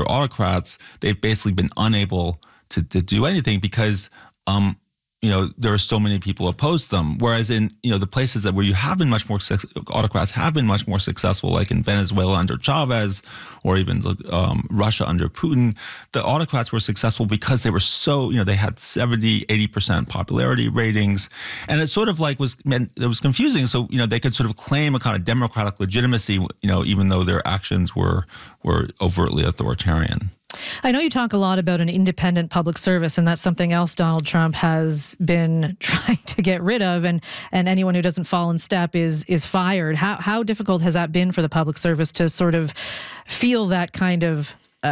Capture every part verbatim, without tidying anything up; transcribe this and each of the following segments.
other autocrats, they've basically been unable to, to do anything because, um, you know, there are so many people opposed to them. Whereas in, you know, the places that where you have been much more, autocrats have been much more successful, like in Venezuela under Chavez or even um, Russia under Putin, the autocrats were successful because they were so, you know, they had seventy, eighty percent popularity ratings. And it sort of like was, meant, it was confusing. So, you know, they could sort of claim a kind of democratic legitimacy, you know, even though their actions were were overtly authoritarian. I know you talk a lot about an independent public service, and that's something else Donald Trump has been trying to get rid of, and, and anyone who doesn't fall in step is is fired. How how difficult has that been for the public service to sort of feel that kind of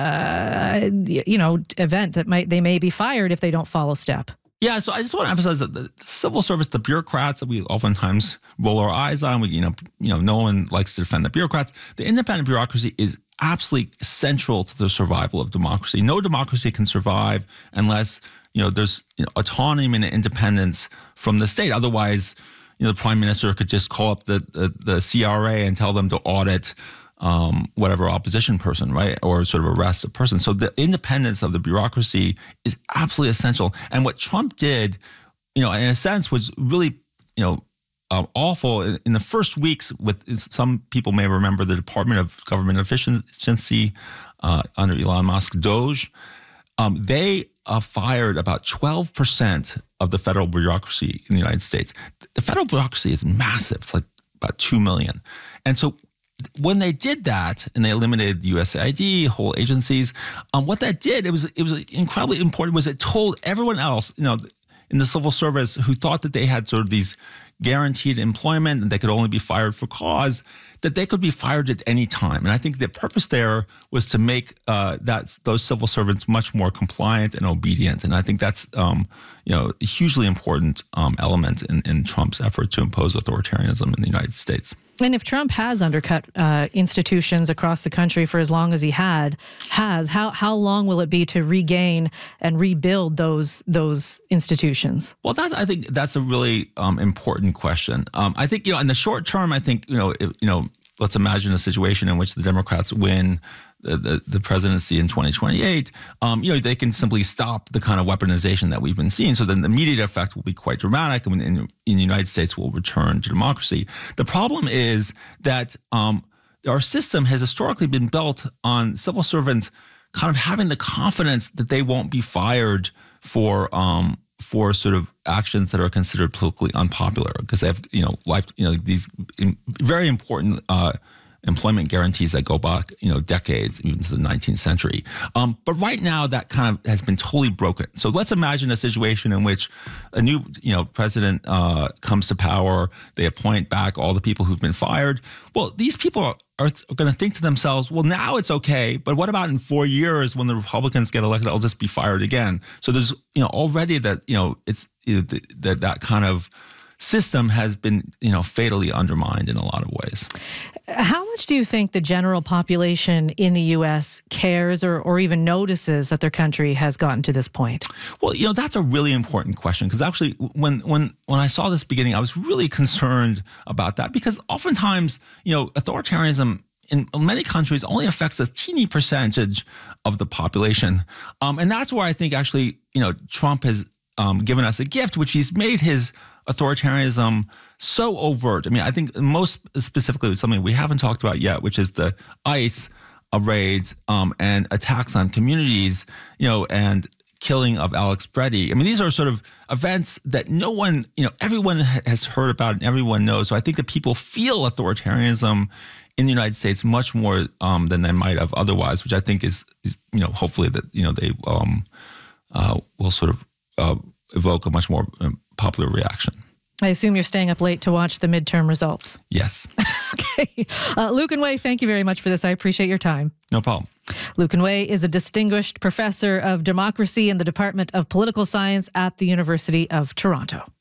uh, you know event that might they may be fired if they don't follow step? Yeah, so I just want to emphasize that the civil service, the bureaucrats that we oftentimes roll our eyes on, we, you know, you know, no one likes to defend the bureaucrats. The independent bureaucracy is absolutely central to the survival of democracy. No democracy can survive unless, you know, there's you know, autonomy and independence from the state. Otherwise, you know, the prime minister could just call up the the, the C R A and tell them to audit um, whatever opposition person, right, or sort of arrest a person. So the independence of the bureaucracy is absolutely essential. And what Trump did, you know, in a sense, was really, you know, Um, awful. In the first weeks, with some people may remember the Department of Government Efficiency uh, under Elon Musk, DOGE, um, they uh, fired about twelve percent of the federal bureaucracy in the United States. The federal bureaucracy is massive. It's like about two million. And so when they did that and they eliminated the U S A I D, whole agencies, um, what that did, it was, it was incredibly important, was it told everyone else, you know, in the civil service who thought that they had sort of these guaranteed employment and they could only be fired for cause, that they could be fired at any time. And I think the purpose there was to make uh, that those civil servants much more compliant and obedient. And I think that's um, you know a hugely important um, element in, in Trump's effort to impose authoritarianism in the United States. And if Trump has undercut uh, institutions across the country for as long as he had has, how how long will it be to regain and rebuild those those institutions? Well, that's I think that's a really um, important question. Um, I think you know in the short term, I think you know if, you know let's imagine a situation in which the Democrats win the, the, the presidency in twenty twenty-eight, um, you know, they can simply stop the kind of weaponization that we've been seeing. So then the immediate effect will be quite dramatic, and in, in the United States will return to democracy. The problem is that um, our system has historically been built on civil servants kind of having the confidence that they won't be fired for um, for sort of actions that are considered politically unpopular, because they have, you know, life, you know, these very important uh, employment guarantees that go back, you know, decades, even to the nineteenth century. Um, but right now, that kind of has been totally broken. So let's imagine a situation in which a new, you know, president uh, comes to power. They appoint back all the people who've been fired. Well, these people are, are going to think to themselves, well, now it's okay, but what about in four years when the Republicans get elected? I'll just be fired again. So there's, you know, already that, you know, it's you know, that that kind of system has been, you know, fatally undermined in a lot of ways. How much do you think the general population in the U S cares or, or even notices that their country has gotten to this point? Well, you know, that's a really important question, because actually when when when I saw this beginning, I was really concerned about that, because oftentimes, you know, authoritarianism in many countries only affects a teeny percentage of the population. Um, and that's where I think actually, you know, Trump has um, given us a gift, which he's made his authoritarianism so overt. I mean, I think most specifically with something we haven't talked about yet, which is the ICE raids um, and attacks on communities, you know, and killing of Alex Breddy. I mean, these are sort of events that no one, you know, everyone has heard about and everyone knows. So I think that people feel authoritarianism in the United States much more um, than they might have otherwise, which I think is, is you know, hopefully that, you know, they um, uh, will sort of uh, evoke a much more um, popular reaction. I assume you're staying up late to watch the midterm results. Yes. Okay. Uh, Lucan Way, thank you very much for this. I appreciate your time. No problem. Lucan Way is a distinguished professor of democracy in the Department of Political Science at the University of Toronto.